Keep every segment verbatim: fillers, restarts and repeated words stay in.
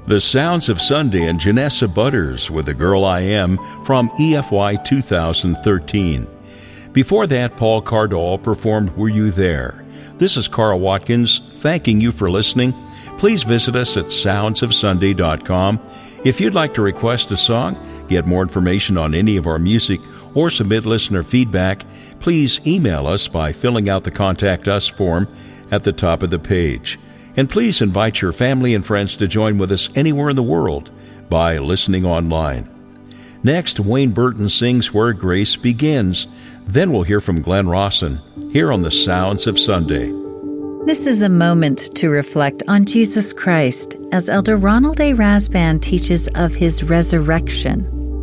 The Sounds of Sunday and Janessa Butters with The Girl I Am from E F Y two thousand thirteen. Before that, Paul Cardall performed Were You There? This is Carl Watkins, thanking you for listening. Please visit us at sounds of sunday dot com. If you'd like to request a song, get more information on any of our music, or submit listener feedback, please email us by filling out the Contact Us form at the top of the page. And please invite your family and friends to join with us anywhere in the world by listening online. Next, Wayne Burton sings Where Grace Begins. Then we'll hear from Glenn Rawson here on the Sounds of Sunday. This is a moment to reflect on Jesus Christ as Elder Ronald A. Rasband teaches of his resurrection.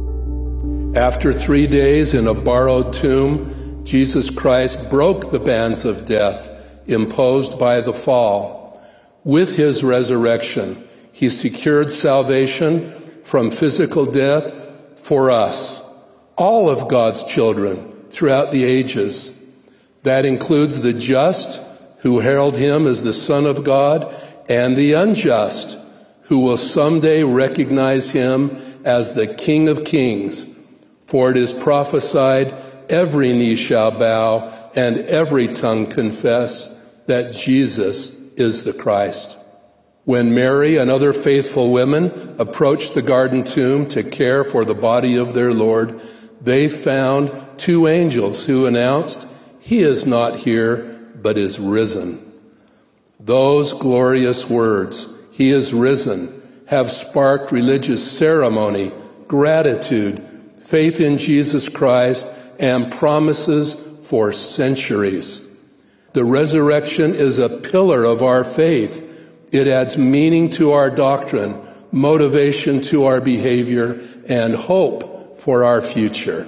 After three days in a borrowed tomb, Jesus Christ broke the bands of death imposed by the fall. With his resurrection, he secured salvation from physical death for us, all of God's children throughout the ages. That includes the just, who herald him as the Son of God, and the unjust, who will someday recognize him as the King of Kings. For it is prophesied, every knee shall bow, and every tongue confess that Jesus is the Christ. When Mary and other faithful women approached the garden tomb to care for the body of their Lord, they found two angels who announced, "He is not here, but is risen." Those glorious words, "He is risen," have sparked religious ceremony, gratitude, faith in Jesus Christ, and promises for centuries. The resurrection is a pillar of our faith. It adds meaning to our doctrine, motivation to our behavior, and hope for our future.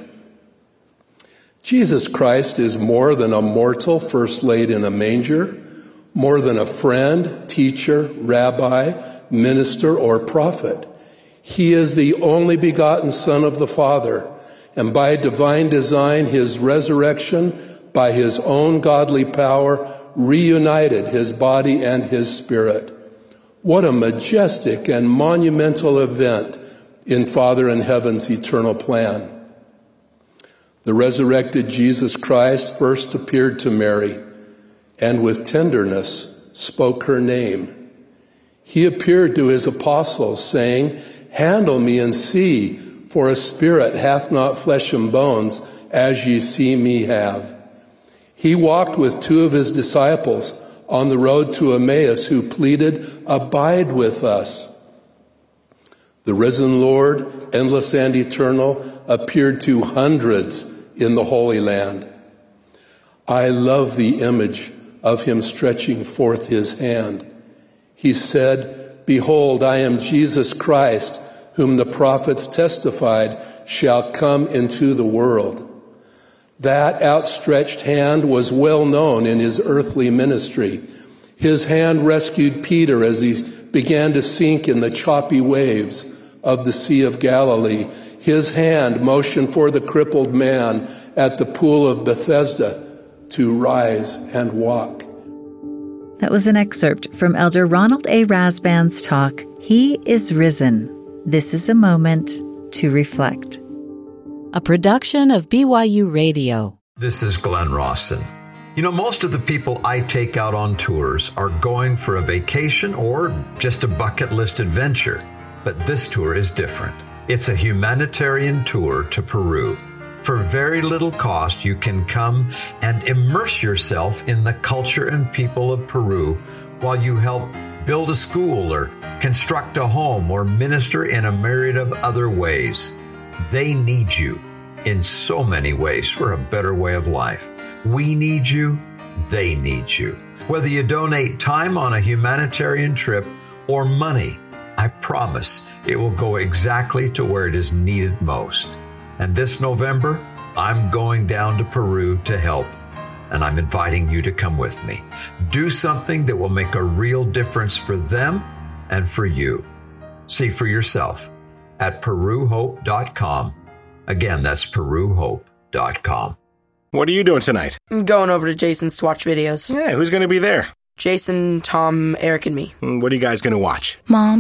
Jesus Christ is more than a mortal first laid in a manger, more than a friend, teacher, rabbi, minister, or prophet. He is the only begotten Son of the Father, and by divine design, his resurrection, by his own godly power, reunited his body and his spirit. What a majestic and monumental event in Father in Heaven's eternal plan. The resurrected Jesus Christ first appeared to Mary and with tenderness spoke her name. He appeared to his apostles saying, "Handle me and see, for a spirit hath not flesh and bones, as ye see me have." He walked with two of his disciples on the road to Emmaus who pleaded, "Abide with us." The risen Lord, endless and eternal, appeared to hundreds in the Holy Land. I love the image of him stretching forth his hand. He said, "Behold, I am Jesus Christ, whom the prophets testified shall come into the world." That outstretched hand was well known in his earthly ministry. His hand rescued Peter as he began to sink in the choppy waves of the Sea of Galilee. His hand motioned for the crippled man at the pool of Bethesda to rise and walk. That was an excerpt from Elder Ronald A. Rasband's talk, He is Risen. This is a moment to reflect. A production of B Y U Radio. This is Glenn Rawson. You know, most of the people I take out on tours are going for a vacation or just a bucket list adventure. But this tour is different. It's a humanitarian tour to Peru. For very little cost, you can come and immerse yourself in the culture and people of Peru while you help build a school or construct a home or minister in a myriad of other ways. They need you in so many ways for a better way of life. We need you. They need you. Whether you donate time on a humanitarian trip or money, I promise it will go exactly to where it is needed most. And this November, I'm going down to Peru to help, and I'm inviting you to come with me. Do something that will make a real difference for them and for you. See for yourself at peru hope dot com. Again, that's peru hope dot com. What are you doing tonight? I'm going over to Jason's to watch videos. Yeah, who's going to be there? Jason, Tom, Eric, and me. What are you guys going to watch? Mom,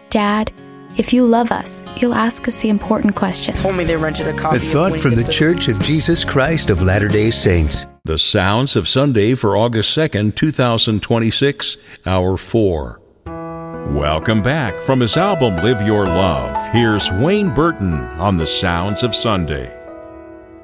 Dad, if you love us, you'll ask us the important questions. Told me they rented a copy A thought of from the Winnie Church of Jesus Christ of Latter-day Saints. The Sounds of Sunday for August second, twenty twenty-six, Hour four. Welcome back. From his album Live Your Love, here's Wayne Burton on The Sounds of Sunday.